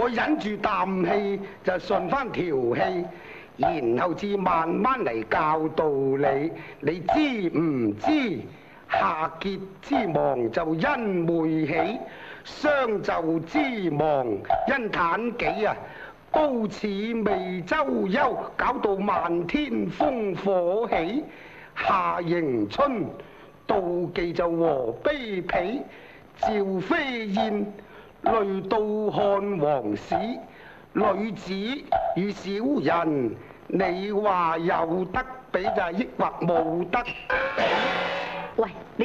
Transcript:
我忍住啖氣就順翻條氣，然後至慢慢嚟教導你。你知唔知夏桀之亡就因霉起，商紂之亡因妲己啊！都似未周休，搞到漫天烽火起。夏迎春，妒忌就和卑鄙。趙飛燕，累到漢王史。女子與小人，你話有得比就係抑或冇得比？ 喂！